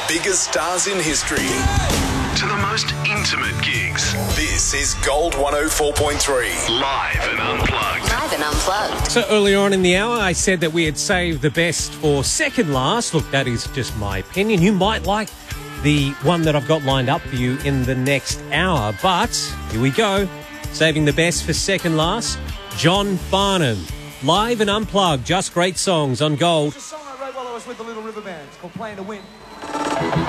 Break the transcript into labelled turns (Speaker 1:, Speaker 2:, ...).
Speaker 1: biggest stars in history to the most intimate gigs. This is Gold 104.3. Live and unplugged.
Speaker 2: Live and unplugged.
Speaker 3: So earlier on in the hour, I said that we had saved the best for second last. Look, that is just my opinion. You might like the one that I've got lined up for you in the next hour. But here we go. Saving the best for second last. John Farnham. Live and unplugged. Just great songs on Gold.
Speaker 4: It's a song I wrote while I was with the Little River Band. It's called Playing to Win.